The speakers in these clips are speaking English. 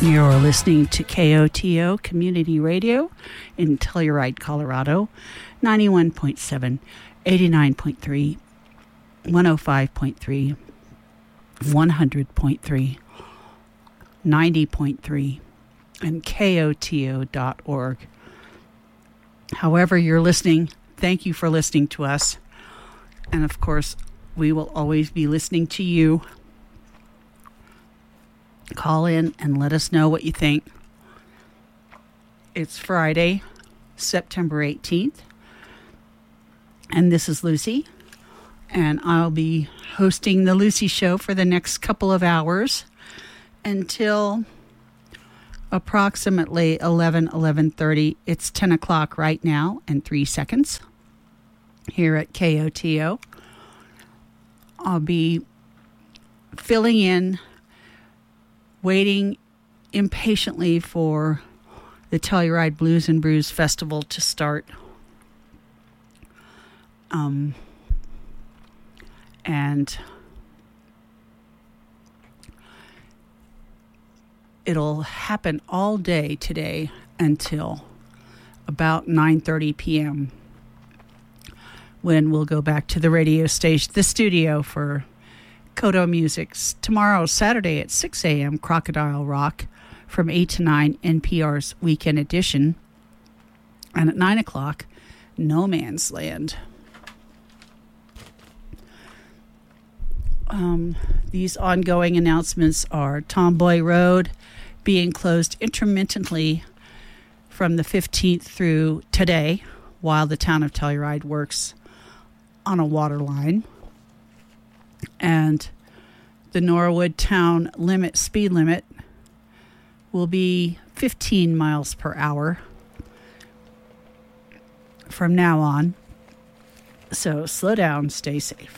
You're listening to KOTO Community Radio in Telluride, Colorado, 91.7, 89.3, 105.3, 100.3, 90.3, and KOTO.org. However you're listening, thank you for listening to us. And of course, we will always be listening to you. Call in and let us know what you think. It's Friday, September 18th. And this is Lucy. And I'll be hosting the Lucy Show for the next couple of hours until approximately 11:30. It's 10 o'clock right now and 3 seconds here at KOTO. I'll be filling in, waiting impatiently for the Telluride Blues and Brews Festival to start. And it'll happen all day today until about 9:30 p.m. when we'll go back to the radio station, the studio for Kodo Music's tomorrow, Saturday at 6 a.m., Crocodile Rock from 8 to 9, NPR's Weekend Edition. And at 9 o'clock, No Man's Land. These ongoing announcements are Tomboy Road being closed intermittently from the 15th through today while the town of Telluride works on a water line. And the Norwood town speed limit will be 15 miles per hour from now on. So slow down, stay safe.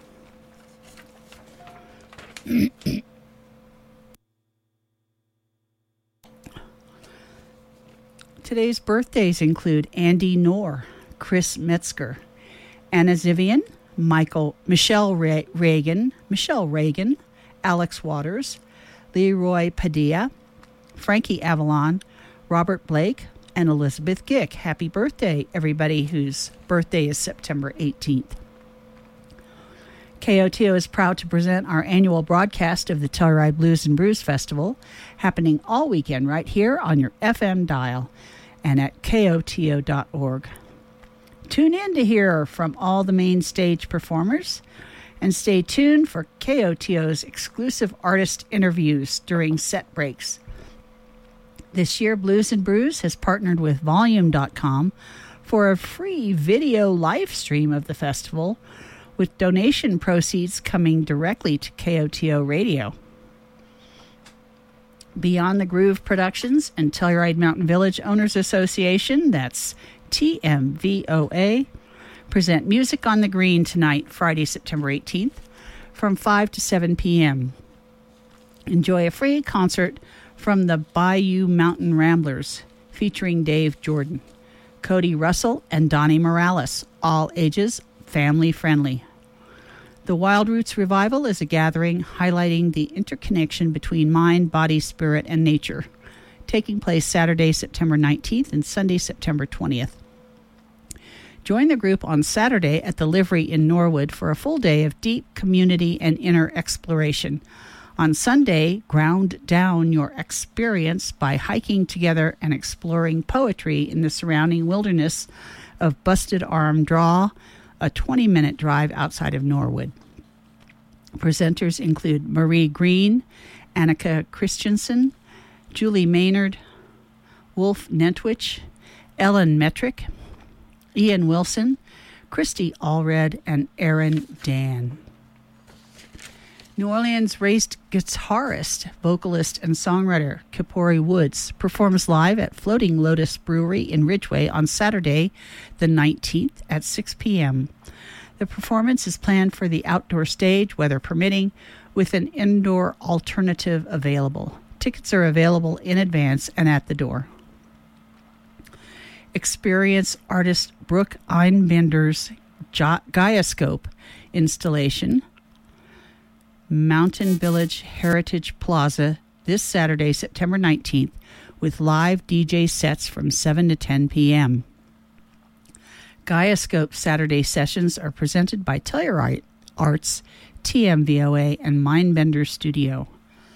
Today's birthdays include Andy Knorr, Chris Metzger, Anna Zivian, Michelle Reagan, Alex Waters, Leroy Padilla, Frankie Avalon, Robert Blake, and Elizabeth Gick. Happy birthday, everybody whose birthday is September 18th. KOTO is proud to present our annual broadcast of the Telluride Blues and Brews Festival, happening all weekend right here on your FM dial and at KOTO.org. Tune in to hear from all the main stage performers, and stay tuned for KOTO's exclusive artist interviews during set breaks. This year, Blues and Brews has partnered with Volume.com for a free video live stream of the festival, with donation proceeds coming directly to KOTO Radio. Beyond the Groove Productions and Telluride Mountain Village Owners Association, that's TMVOA, present Music on the Green tonight, Friday, September 18th, from 5 to 7 p.m. Enjoy a free concert from the Bayou Mountain Ramblers, featuring Dave Jordan, Cody Russell, and Donnie Morales, all ages, family friendly. The Wild Roots Revival is a gathering highlighting the interconnection between mind, body, spirit, and nature, taking place Saturday, September 19th and Sunday, September 20th. Join the group on Saturday at the Livery in Norwood for a full day of deep community and inner exploration. On Sunday, ground down your experience by hiking together and exploring poetry in the surrounding wilderness of Busted Arm Draw, a 20-minute drive outside of Norwood. Presenters include Marie Green, Annika Christensen, Julie Maynard, Wolf Nentwich, Ellen Metrick, Ian Wilson, Christy Allred, and Aaron Dan. New Orleans raised guitarist, vocalist, and songwriter Kipori Woods performs live at Floating Lotus Brewery in Ridgeway on Saturday, the 19th at 6 p.m. The performance is planned for the outdoor stage, weather permitting, with an indoor alternative available. Tickets are available in advance and at the door. Experience artist Brooke Einbinder's Gaiascope installation, Mountain Village Heritage Plaza, this Saturday, September 19th, with live DJ sets from 7 to 10 p.m. Gaiascope Saturday sessions are presented by Telluride Arts, TMVOA, and Mindbender Studio.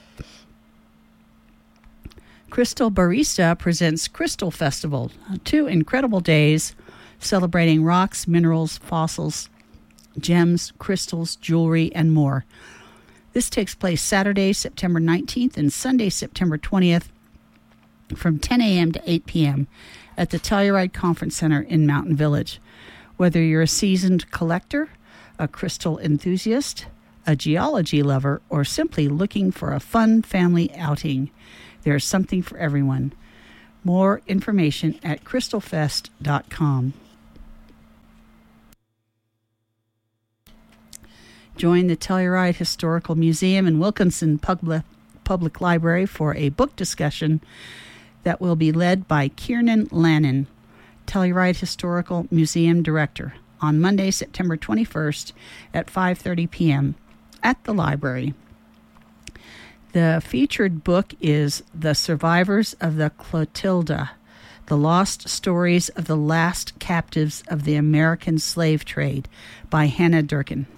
Crystal Barista presents Crystal Festival, 2 incredible days celebrating rocks, minerals, fossils, gems, crystals, jewelry, and more. This takes place Saturday, September 19th and Sunday, September 20th from 10 a.m. to 8 p.m. at the Telluride Conference Center in Mountain Village. Whether you're a seasoned collector, a crystal enthusiast, a geology lover, or simply looking for a fun family outing, there's something for everyone. More information at crystalfest.com. Join the Telluride Historical Museum and Wilkinson Public Library for a book discussion that will be led by Kiernan Lannon, Telluride Historical Museum Director, on Monday, September 21st at 5:30 p.m. at the library. The featured book is The Survivors of the Clotilda, The Lost Stories of the Last Captives of the American Slave Trade by Hannah Durkin.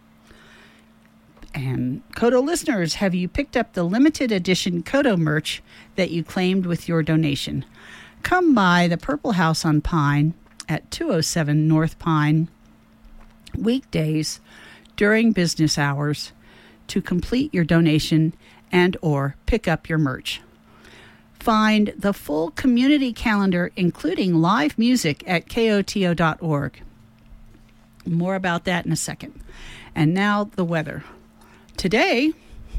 And Kodo listeners, have you picked up the limited edition Kodo merch that you claimed with your donation? Come by the Purple House on Pine at 207 North Pine weekdays during business hours to complete your donation and or pick up your merch. Find the full community calendar, including live music, at koto.org. More about that in a second. And now the weather. Today,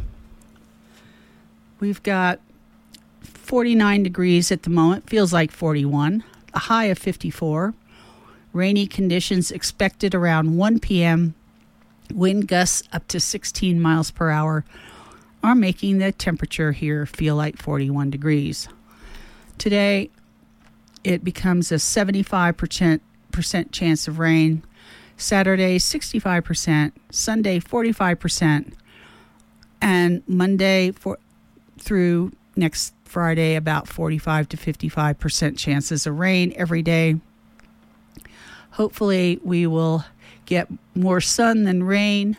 we've got 49 degrees at the moment, feels like 41, a high of 54. Rainy conditions expected around 1 p.m. Wind gusts up to 16 miles per hour are making the temperature here feel like 41 degrees. Today, it becomes a 75% chance of rain. Saturday, 65%. Sunday, 45%. And Monday through next Friday, about 45 to 55% chances of rain every day. Hopefully, we will get more sun than rain.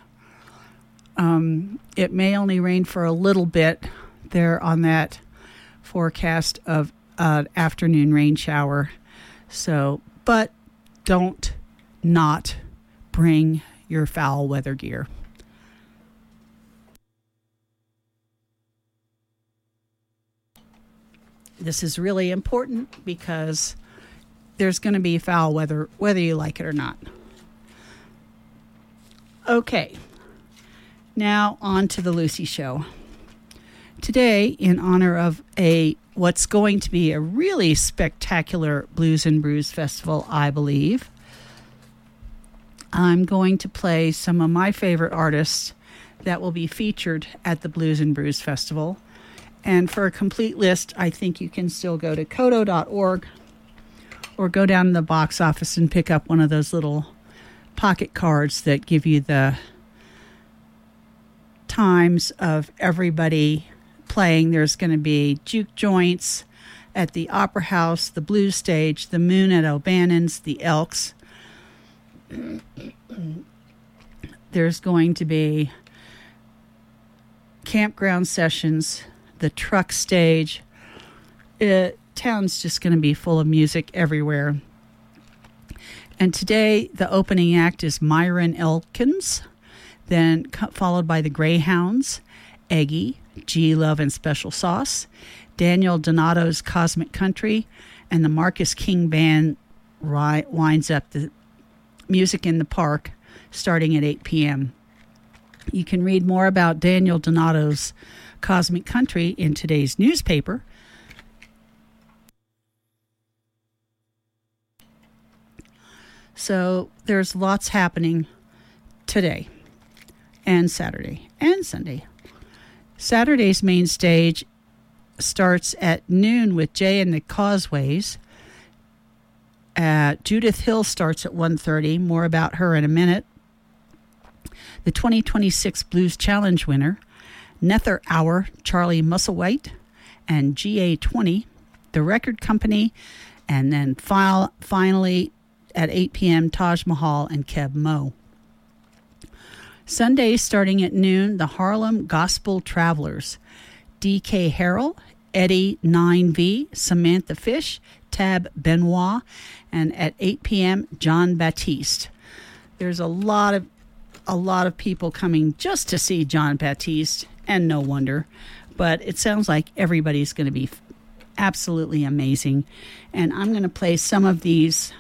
It may only rain for a little bit there on that forecast of afternoon rain shower. So, but don't not bring your foul weather gear. This is really important because there's going to be foul weather, whether you like it or not. Okay, now on to the Lucy Show. Today, in honor of what's going to be a really spectacular Blues and Brews festival, I believe, I'm going to play some of my favorite artists that will be featured at the Blues and Brews Festival. And for a complete list, I think you can still go to koto.org or go down to the box office and pick up one of those little pocket cards that give you the times of everybody playing. There's going to be juke joints at the Opera House, the Blues Stage, the Moon at O'Bannon's, the Elks. There's going to be campground sessions, the truck stage. Town's just going to be full of music everywhere. And today, the opening act is Myron Elkins, then followed by the Greyhounds, Eggy, G Love and Special Sauce, Daniel Donato's Cosmic Country, and the Marcus King Band winds up the Music in the Park starting at 8 p.m. You can read more about Daniel Donato's Cosmic Country in today's newspaper. So there's lots happening today and Saturday and Sunday. Saturday's main stage starts at noon with Jay and the Causeways. Judith Hill starts at 1:30. More about her in a minute. The 2026 Blues Challenge winner, Nether Hour, Charlie Musselwhite, and GA20, The Record Company, and then finally at 8 p.m., Taj Mahal and Keb Mo. Sunday, starting at noon, the Harlem Gospel Travelers, D.K. Harrell, Eddie 9V, Samantha Fish, Tab Benoit, and at 8 p.m., John Baptiste. There's a lot of people coming just to see John Baptiste, and no wonder. But it sounds like everybody's going to be absolutely amazing. And I'm going to play some of these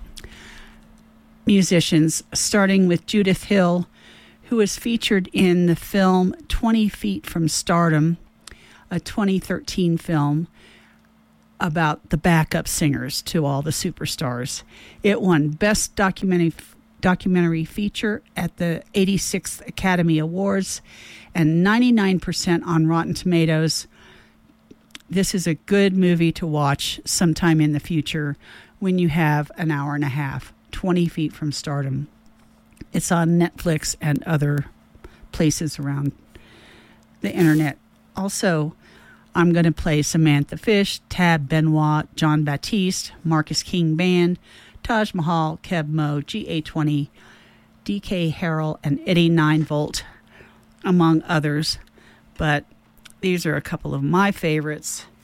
musicians, starting with Judith Hill, who was featured in the film 20 Feet from Stardom, a 2013 film about the backup singers to all the superstars. It won Best Documentary Feature at the 86th Academy Awards and 99% on Rotten Tomatoes. This is a good movie to watch sometime in the future when you have an hour and a half. 20 Feet from Stardom. It's on Netflix and other places around the internet. Also, I'm going to play Samantha Fish, Tab Benoit, John Baptiste, Marcus King Band, Taj Mahal, Keb Mo, GA20, D.K. Harrell, and Eddie 9V, among others. But these are a couple of my favorites.